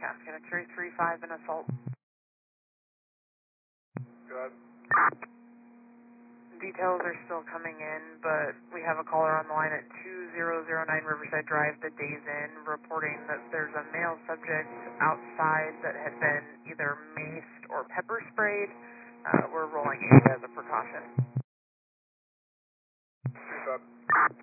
Cascade X-ray 3-5 and assault. Go ahead. Details are still coming in, but we have a caller on the line at 2009 Riverside Drive, the Days Inn, reporting that there's a male subject outside that had been either maced or pepper sprayed. We're rolling it as a precaution. 3-5.